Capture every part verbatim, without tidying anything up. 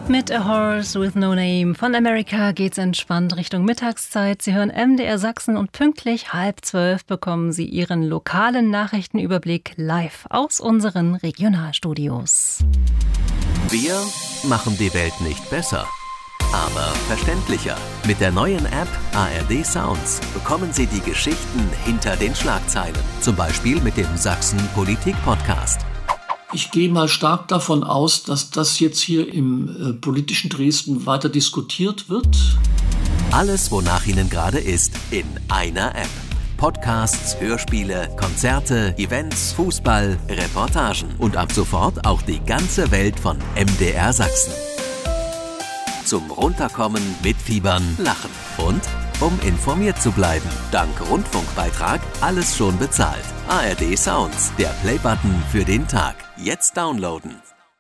Mit A Horse with No Name von America geht's entspannt Richtung Mittagszeit. Sie hören M D R Sachsen und pünktlich halb zwölf bekommen Sie Ihren lokalen Nachrichtenüberblick live aus unseren Regionalstudios. Wir machen die Welt nicht besser, aber verständlicher. Mit der neuen App A R D Sounds bekommen Sie die Geschichten hinter den Schlagzeilen. Zum Beispiel mit dem Sachsen Politik Podcast. Ich gehe mal stark davon aus, dass das jetzt hier im äh, politischen Dresden weiter diskutiert wird. Alles, wonach Ihnen gerade ist, in einer App. Podcasts, Hörspiele, Konzerte, Events, Fußball, Reportagen und ab sofort auch die ganze Welt von M D R Sachsen. Zum Runterkommen, mitfiebern, lachen und um informiert zu bleiben. Dank Rundfunkbeitrag alles schon bezahlt. A R D Sounds, der Playbutton für den Tag. Jetzt downloaden.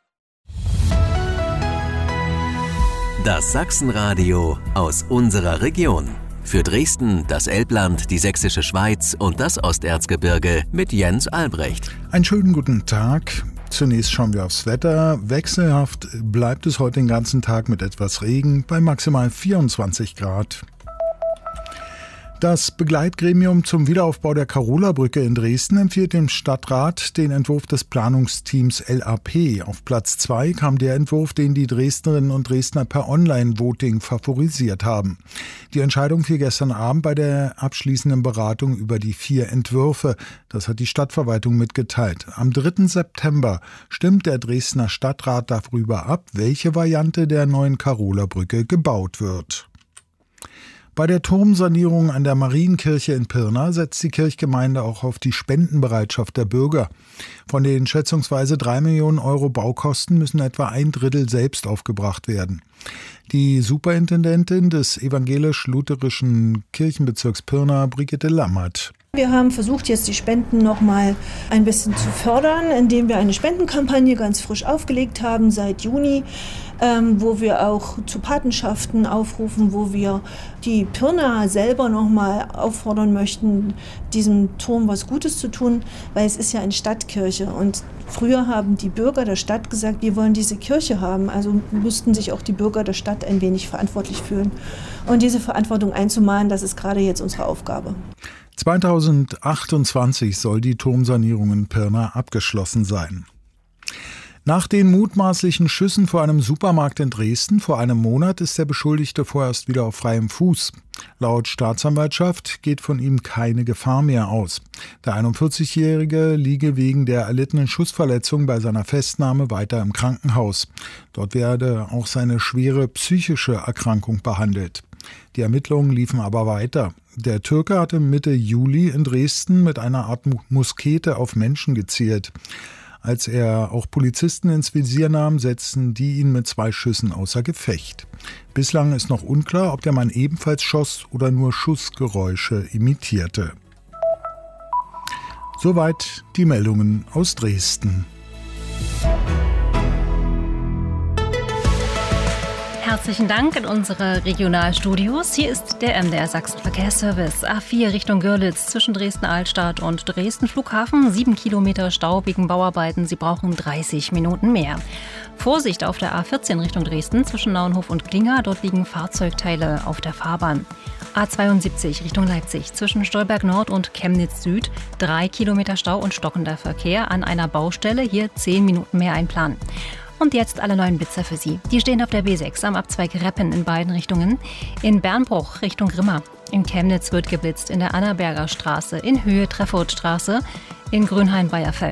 Das Sachsenradio aus unserer Region. Für Dresden, das Elbland, die Sächsische Schweiz und das Osterzgebirge mit Jens Albrecht. Einen schönen guten Tag. Zunächst schauen wir aufs Wetter. Wechselhaft bleibt es heute den ganzen Tag mit etwas Regen bei maximal vierundzwanzig Grad. Das Begleitgremium zum Wiederaufbau der Karola-Brücke in Dresden empfiehlt dem Stadtrat den Entwurf des Planungsteams L A P. Auf Platz zwei kam der Entwurf, den die Dresdnerinnen und Dresdner per Online-Voting favorisiert haben. Die Entscheidung fiel gestern Abend bei der abschließenden Beratung über die vier Entwürfe. Das hat die Stadtverwaltung mitgeteilt. Am dritten September stimmt der Dresdner Stadtrat darüber ab, welche Variante der neuen Karola-Brücke gebaut wird. Bei der Turmsanierung an der Marienkirche in Pirna setzt die Kirchgemeinde auch auf die Spendenbereitschaft der Bürger. Von den schätzungsweise drei Millionen Euro Baukosten müssen etwa ein Drittel selbst aufgebracht werden. Die Superintendentin des evangelisch-lutherischen Kirchenbezirks Pirna, Brigitte Lammert. Wir haben versucht, jetzt die Spenden noch mal ein bisschen zu fördern, indem wir eine Spendenkampagne ganz frisch aufgelegt haben seit Juni, ähm, wo wir auch zu Patenschaften aufrufen, wo wir die Pirna selber noch mal auffordern möchten, diesem Turm was Gutes zu tun, weil es ist ja eine Stadtkirche und früher haben die Bürger der Stadt gesagt, wir wollen diese Kirche haben, also mussten sich auch die Bürger der Stadt ein wenig verantwortlich fühlen. Und diese Verantwortung einzumahnen, das ist gerade jetzt unsere Aufgabe. zweitausendachtundzwanzig soll die Turmsanierung in Pirna abgeschlossen sein. Nach den mutmaßlichen Schüssen vor einem Supermarkt in Dresden vor einem Monat ist der Beschuldigte vorerst wieder auf freiem Fuß. Laut Staatsanwaltschaft geht von ihm keine Gefahr mehr aus. Der einundvierzigjährige liege wegen der erlittenen Schussverletzung bei seiner Festnahme weiter im Krankenhaus. Dort werde auch seine schwere psychische Erkrankung behandelt. Die Ermittlungen liefen aber weiter. Der Türke hatte Mitte Juli in Dresden mit einer Art Muskete auf Menschen gezielt. Als er auch Polizisten ins Visier nahm, setzten die ihn mit zwei Schüssen außer Gefecht. Bislang ist noch unklar, ob der Mann ebenfalls schoss oder nur Schussgeräusche imitierte. Soweit die Meldungen aus Dresden. Herzlichen Dank in unsere Regionalstudios. Hier ist der M D R Sachsen Verkehrsservice. A vier Richtung Görlitz zwischen Dresden-Altstadt und Dresden-Flughafen. Sieben Kilometer Stau wegen Bauarbeiten. Sie brauchen dreißig Minuten mehr. Vorsicht auf der A vierzehn Richtung Dresden zwischen Naunhof und Glinger. Dort liegen Fahrzeugteile auf der Fahrbahn. A zweiundsiebzig Richtung Leipzig zwischen Stolberg Nord und Chemnitz Süd. Drei Kilometer Stau und stockender Verkehr an einer Baustelle. Hier zehn Minuten mehr einplanen. Und jetzt alle neuen Blitzer für Sie. Die stehen auf der B sechs am Abzweig Reppen in beiden Richtungen. In Bernbruch Richtung Grimma. In Chemnitz wird geblitzt in der Annaberger Straße, in Höhe Treffortstraße, in Grünhain-Weiherfeld.